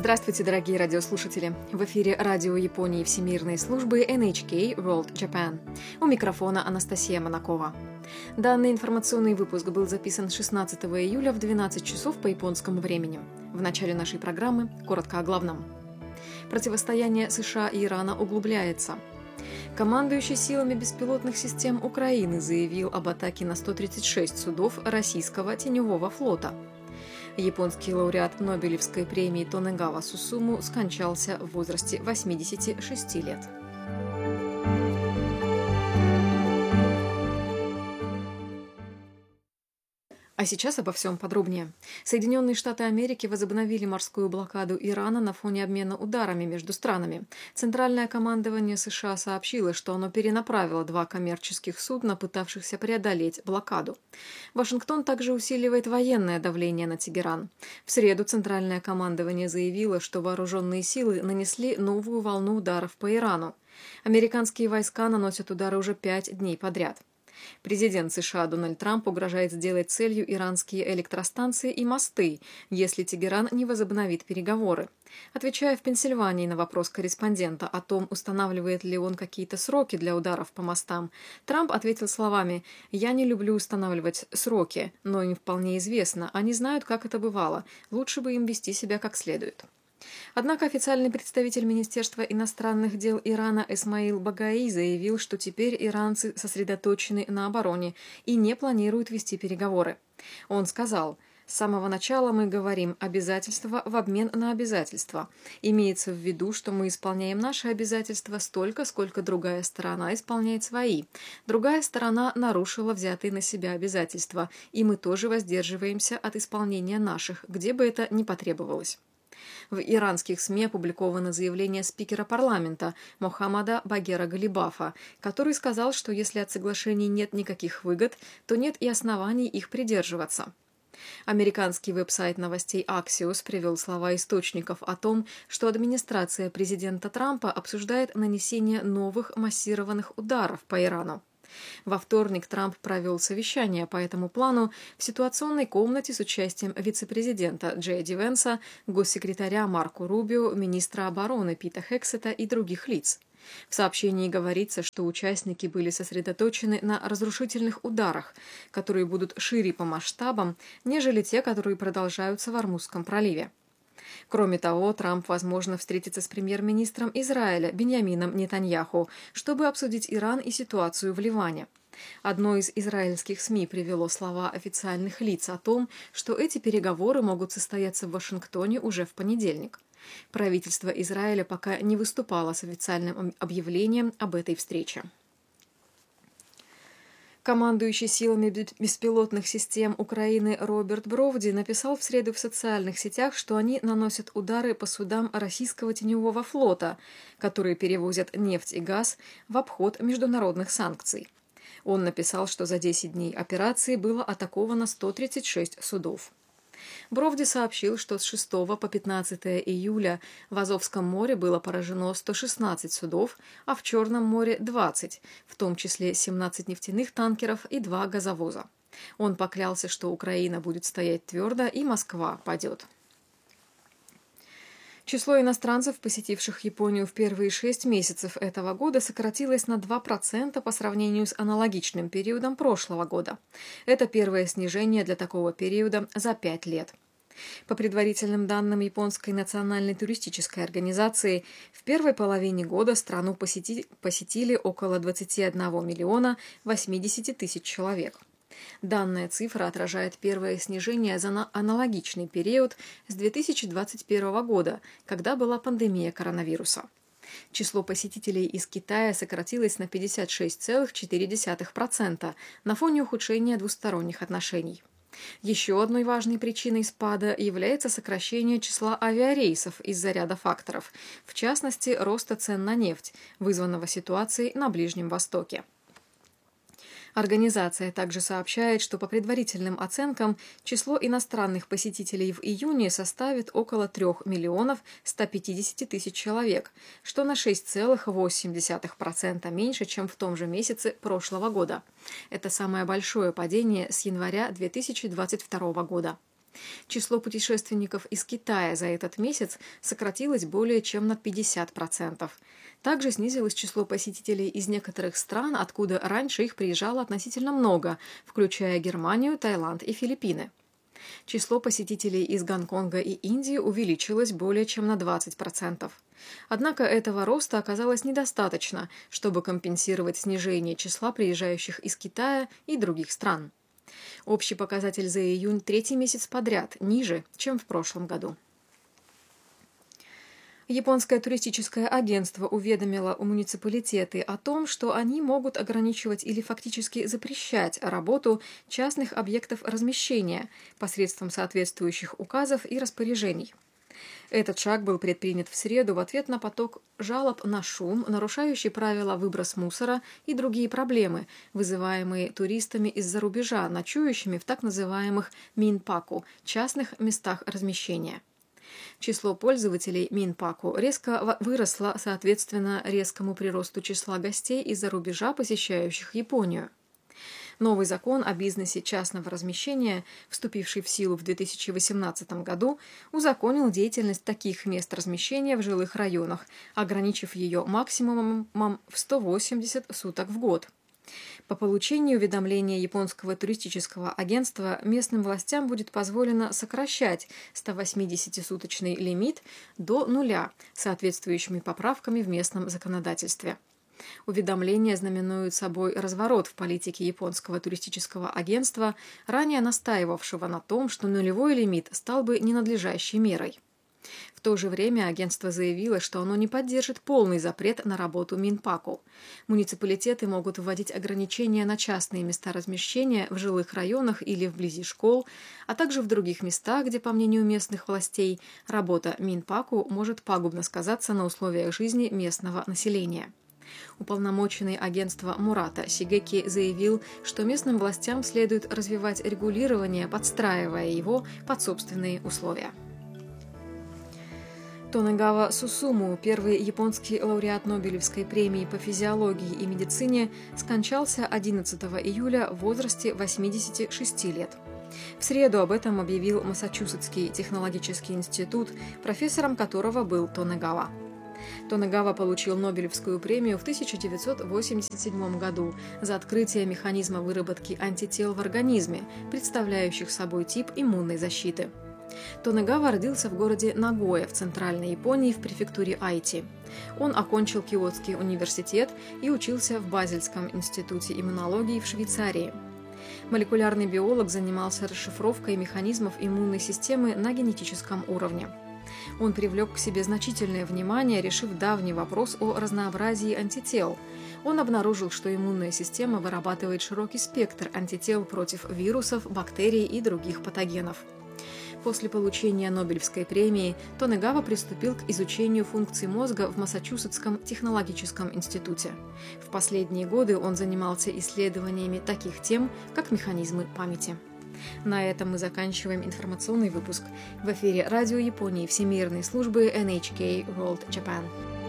Здравствуйте, дорогие радиослушатели! В эфире радио Японии Всемирной службы NHK World Japan. У микрофона Анастасия Монакова. Данный информационный выпуск был записан 16 июля в 12 часов по японскому времени. В начале нашей программы коротко о главном. Противостояние США и Ирана углубляется. Командующий силами беспилотных систем Украины заявил об атаке на 136 судов российского теневого флота. Японский лауреат Нобелевской премии Тонэгава Сусуму скончался в возрасте 86 лет. А сейчас обо всем подробнее. Соединенные Штаты Америки возобновили морскую блокаду Ирана на фоне обмена ударами между странами. Центральное командование США сообщило, что оно перенаправило 2 коммерческих судна, пытавшихся преодолеть блокаду. Вашингтон также усиливает военное давление на Тегеран. В среду Центральное командование заявило, что вооруженные силы нанесли новую волну ударов по Ирану. Американские войска наносят удары уже 5 дней подряд. Президент США Дональд Трамп угрожает сделать целью иранские электростанции и мосты, если Тегеран не возобновит переговоры. Отвечая в Пенсильвании на вопрос корреспондента о том, устанавливает ли он какие-то сроки для ударов по мостам, Трамп ответил словами: «Я не люблю устанавливать сроки, но им вполне известно, они знают, как это бывало, лучше бы им вести себя как следует». Однако официальный представитель Министерства иностранных дел Ирана Эсмаил Багаи заявил, что теперь иранцы сосредоточены на обороне и не планируют вести переговоры. Он сказал: «С самого начала мы говорим обязательства в обмен на обязательства. Имеется в виду, что мы исполняем наши обязательства столько, сколько другая сторона исполняет свои. Другая сторона нарушила взятые на себя обязательства, и мы тоже воздерживаемся от исполнения наших, где бы это ни потребовалось». В иранских СМИ опубликовано заявление спикера парламента Мохаммада Багера Галибафа, который сказал, что если от соглашений нет никаких выгод, то нет и оснований их придерживаться. Американский веб-сайт новостей Axios привел слова источников о том, что администрация президента Трампа обсуждает нанесение новых массированных ударов по Ирану. Во вторник Трамп провел совещание по этому плану в ситуационной комнате с участием вице-президента Джей Ди Венса, госсекретаря Марко Рубио, министра обороны Пита Хексета и других лиц. В сообщении говорится, что участники были сосредоточены на разрушительных ударах, которые будут шире по масштабам, нежели те, которые продолжаются в Ормузском проливе. Кроме того, Трамп, возможно, встретится с премьер-министром Израиля Биньямином Нетаньяху, чтобы обсудить Иран и ситуацию в Ливане. Одно из израильских СМИ привело слова официальных лиц о том, что эти переговоры могут состояться в Вашингтоне уже в понедельник. Правительство Израиля пока не выступало с официальным объявлением об этой встрече. Командующий силами беспилотных систем Украины Роберт Бровди написал в среду в социальных сетях, что они наносят удары по судам российского теневого флота, которые перевозят нефть и газ в обход международных санкций. Он написал, что за 10 дней операции было атаковано 136 судов. Бровди сообщил, что с 6 по 15 июля в Азовском море было поражено 116 судов, а в Черном море – 20, в том числе 17 нефтяных танкеров и 2 газовоза. Он поклялся, что Украина будет стоять твердо и Москва падет. Число иностранцев, посетивших Японию в первые 6 месяцев этого года, сократилось на 2% по сравнению с аналогичным периодом прошлого года. Это первое снижение для такого периода за 5 лет. По предварительным данным Японской национальной туристической организации, в первой половине года страну посетили около 21 миллиона 80 тысяч человек. Данная цифра отражает первое снижение за аналогичный период с 2021 года, когда была пандемия коронавируса. Число посетителей из Китая сократилось на 56,4% на фоне ухудшения двусторонних отношений. Еще одной важной причиной спада является сокращение числа авиарейсов из-за ряда факторов, в частности, роста цен на нефть, вызванного ситуацией на Ближнем Востоке. Организация также сообщает, что по предварительным оценкам число иностранных посетителей в июне составит около 3 миллионов 150 тысяч человек, что на 6,8% меньше, чем в том же месяце прошлого года. Это самое большое падение с января 2022 года. Число путешественников из Китая за этот месяц сократилось более чем на 50%. Также снизилось число посетителей из некоторых стран, откуда раньше их приезжало относительно много, включая Германию, Таиланд и Филиппины. Число посетителей из Гонконга и Индии увеличилось более чем на 20%. Однако этого роста оказалось недостаточно, чтобы компенсировать снижение числа приезжающих из Китая и других стран. Общий показатель за июнь третий месяц подряд ниже, чем в прошлом году. Японское туристическое агентство уведомило муниципалитеты о том, что они могут ограничивать или фактически запрещать работу частных объектов размещения посредством соответствующих указов и распоряжений. Этот шаг был предпринят в среду в ответ на поток жалоб на шум, нарушающий правила выброс мусора и другие проблемы, вызываемые туристами из-за рубежа, ночующими в так называемых минпаку – частных местах размещения. Число пользователей минпаку резко выросло соответственно резкому приросту числа гостей из-за рубежа, посещающих Японию. Новый закон о бизнесе частного размещения, вступивший в силу в 2018 году, узаконил деятельность таких мест размещения в жилых районах, ограничив ее максимумом в 180 суток в год. По получению уведомления японского туристического агентства местным властям будет позволено сокращать 180-суточный лимит до нуля соответствующими поправками в местном законодательстве. Уведомления знаменуют собой разворот в политике японского туристического агентства, ранее настаивавшего на том, что нулевой лимит стал бы ненадлежащей мерой. В то же время агентство заявило, что оно не поддержит полный запрет на работу минпаку. Муниципалитеты могут вводить ограничения на частные места размещения в жилых районах или вблизи школ, а также в других местах, где, по мнению местных властей, работа минпаку может пагубно сказаться на условиях жизни местного населения. Уполномоченный агентства Мурата Сигеки заявил, что местным властям следует развивать регулирование, подстраивая его под собственные условия. Тонэгава Сусуму, первый японский лауреат Нобелевской премии по физиологии и медицине, скончался 11 июля в возрасте 86 лет. В среду об этом объявил Массачусетский технологический институт, профессором которого был Тонэгава. Тонэгава получил Нобелевскую премию в 1987 году за открытие механизма выработки антител в организме, представляющих собой тип иммунной защиты. Тонэгава родился в городе Нагоя в Центральной Японии в префектуре Айти. Он окончил Киотский университет и учился в Базельском институте иммунологии в Швейцарии. Молекулярный биолог занимался расшифровкой механизмов иммунной системы на генетическом уровне. Он привлек к себе значительное внимание, решив давний вопрос о разнообразии антител. Он обнаружил, что иммунная система вырабатывает широкий спектр антител против вирусов, бактерий и других патогенов. После получения Нобелевской премии Тонэгава приступил к изучению функций мозга в Массачусетском технологическом институте. В последние годы он занимался исследованиями таких тем, как механизмы памяти. На этом мы заканчиваем информационный выпуск. В эфире Радио Японии Всемирной службы NHK World Japan.